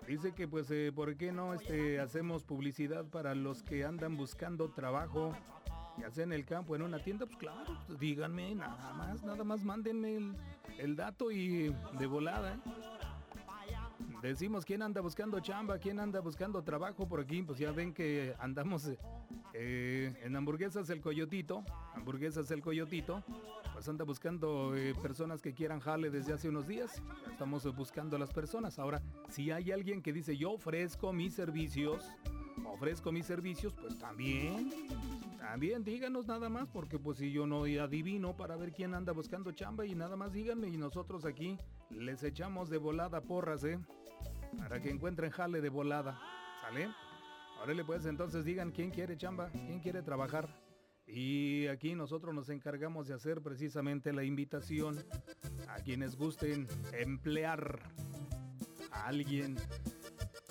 Dice que pues, ¿por qué no hacemos publicidad para los que andan buscando trabajo, ya sea en el campo, en una tienda? Pues claro, pues, díganme, nada más mándenme el dato y de volada, ¿eh? Decimos quién anda buscando chamba, quién anda buscando trabajo por aquí. Pues ya ven que andamos en Hamburguesas El Coyotito. Pues anda buscando personas que quieran jale desde hace unos días. Estamos buscando a las personas. Ahora, si hay alguien que dice yo ofrezco mis servicios, pues también díganos nada más, porque pues si yo no adivino para ver quién anda buscando chamba, y nada más díganme y nosotros aquí les echamos de volada porras, para que encuentren jale de volada, ¿sale? Órale pues, entonces digan quién quiere chamba, quién quiere trabajar, y aquí nosotros nos encargamos de hacer precisamente la invitación a quienes gusten emplear a alguien